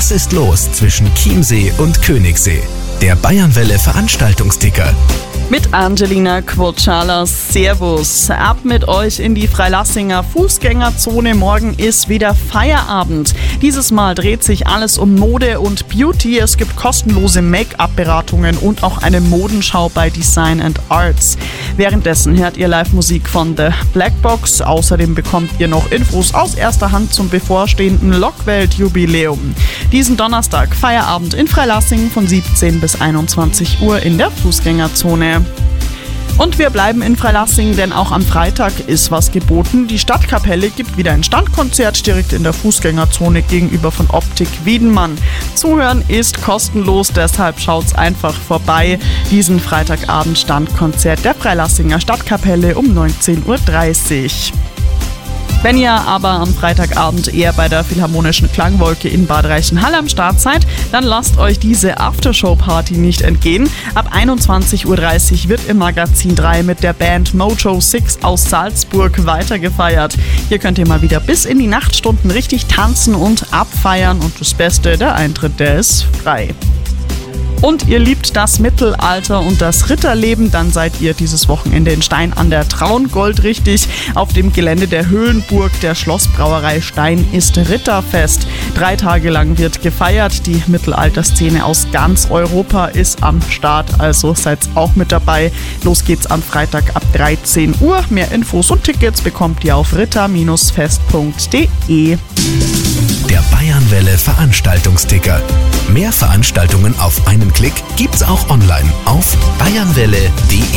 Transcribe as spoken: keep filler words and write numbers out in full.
Was ist los zwischen Chiemsee und Königssee? Der Bayernwelle Veranstaltungsticker. Mit Angelina Quocciala, Servus. Ab mit euch in die Freilassinger Fußgängerzone. Morgen ist wieder Feierabend. Dieses Mal dreht sich alles um Mode und Beauty. Es gibt kostenlose Make-up-Beratungen und auch eine Modenschau bei Design and Arts. Währenddessen hört ihr Live-Musik von The Blackbox. Außerdem bekommt ihr noch Infos aus erster Hand zum bevorstehenden Lockwelt-Jubiläum. Diesen Donnerstag Feierabend in Freilassing von siebzehn bis einundzwanzig Uhr in der Fußgängerzone. Und wir bleiben in Freilassing, denn auch am Freitag ist was geboten. Die Stadtkapelle gibt wieder ein Standkonzert direkt in der Fußgängerzone gegenüber von Optik Wiedenmann. Zuhören ist kostenlos, deshalb schaut's einfach vorbei. Diesen Freitagabend Standkonzert der Freilassinger Stadtkapelle um neunzehn Uhr dreißig. Wenn ihr aber am Freitagabend eher bei der Philharmonischen Klangwolke in Bad Reichenhall am Start seid, dann lasst euch diese Aftershow-Party nicht entgehen. Ab einundzwanzig Uhr dreißig wird im Magazin drei mit der Band Mojo six aus Salzburg weitergefeiert. Hier könnt ihr mal wieder bis in die Nachtstunden richtig tanzen und abfeiern und das Beste, der Eintritt, der ist frei. Und ihr liebt das Mittelalter und das Ritterleben, dann seid ihr dieses Wochenende in Stein an der Traun goldrichtig. Auf dem Gelände der Höhlenburg der Schlossbrauerei Stein ist Ritterfest. Drei Tage lang wird gefeiert. Die Mittelalterszene aus ganz Europa ist am Start, also seid auch mit dabei. Los geht's am Freitag ab dreizehn Uhr. Mehr Infos und Tickets bekommt ihr auf ritter Bindestrich fest Punkt de. Der Bayernwelle Veranstaltungsticker. Mehr Veranstaltungen auf einen Klick gibt's auch online auf bayernwelle Punkt de.